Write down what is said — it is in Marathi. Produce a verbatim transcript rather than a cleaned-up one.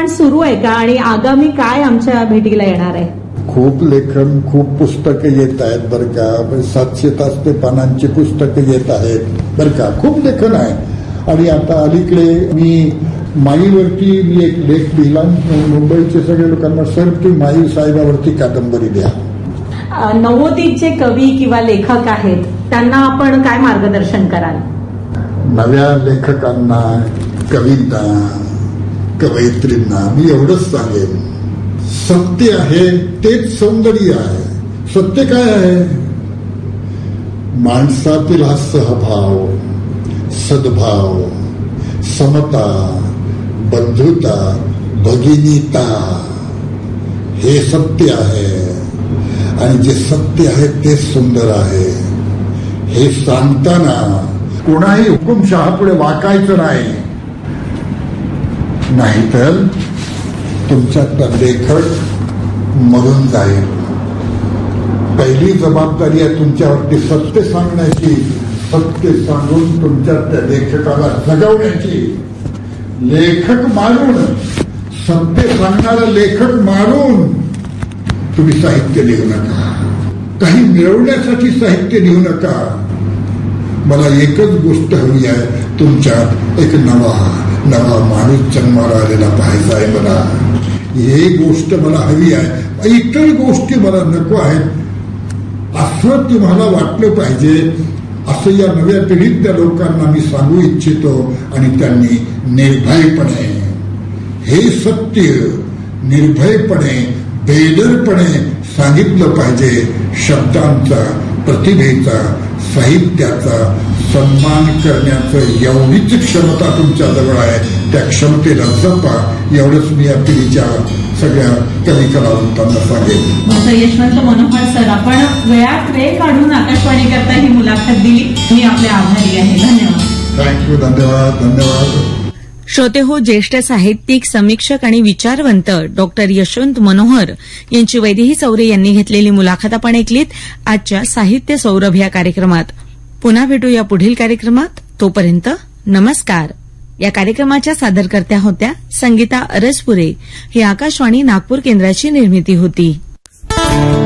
सुरू आहे का आणि आगामी काय आमच्या भेटीला येणार आहे? खूप लेखन, खूप पुस्तकं येत आहेत बरं का. सातशे तास ते पानांची पुस्तकं येत आहेत बरं का. खूप लेखन आहे. आणि आता अलीकडे मी माईवरती मी एक लेख लिहिला. मुंबईचे सगळे लोकांना सर की माई साहेबावरती कादंबरी द्या. नव्वदीचे कवी किंवा लेखक आहेत त्यांना आपण काय मार्गदर्शन कराल? नव्या लेखकांना, कवींना, कवयित्रींना मी एवढंच सांगेन, सत्य आहे तेच सौंदर्य आहे. सत्य काय आहे? माणसातील हा सहभाव, सद्भाव, समता, बंधुता, भगिनीता हे सत्य आहे. आणि जे सत्य आहे तेच सुंदर आहे. हे सांगताना कोणाही हुकुमशहापुढे वाकायचं नाही, नाहीतर तुमच्यातला लेखक मरून जाईल. पहिली जबाबदारी आहे तुमच्यावरती सत्य सांगण्याची. सत्य सांगून तुमच्यातल्या लेखकाला जगवण्याची. लेखक मारून, सत्य सांगणारा लेखक मारून तुम्ही साहित्य लिहू नका. काही मिळवण्यासाठी साहित्य लिहू नका. मला एकच गोष्ट हवी आहे, तुमच्यात एक नवा नवा माणूस जन्माला आलेला पाहिजे आहे. मला ही गोष्ट मला हवी आहे, इतर गोष्टी मला नको आहेत असं तुम्हाला वाटलं पाहिजे. असं या नव्या पिढीतल्या लोकांना मी सांगू इच्छितो. आणि त्यांनी निर्भयपणे हे सत्य निर्भयपणे बेदरपणे सांगितलं पाहिजे. शब्दांचा, प्रतिभेचा, साहित्याचा सन्मान करण्याचं एवढीच क्षमता तुमच्या जवळ आहे. त्या क्षमतेला जपा. एवढंच मी या पिढीच्या सगळ्या कवी कलावंतांना सांगेन. डॉक्टर यशवंत मनोहर सर, आपण वेळात वेळ काढून आकाशवाणी करता ही मुलाखत दिली. मी आपले आभारी आहे. धन्यवाद. थँक्यू. धन्यवाद. धन्यवाद. श्रोते हो, ज्येष्ठ साहित्यिक, समीक्षक आणि विचारवंत डॉक्टर यशवंत मनोहर यांची वैदेही चौरे यांनी घेतलेली मुलाखत आपण ऐकलीत आजच्या साहित्य सौरभ या कार्यक्रमात. पुन्हा भेटू या पुढील कार्यक्रमात. तोपर्यंत नमस्कार. या कार्यक्रमाच्या सादरकर्त्या होत्या संगीता अरसपुरे. ही आकाशवाणी नागपूर केंद्राची निर्मिती होती.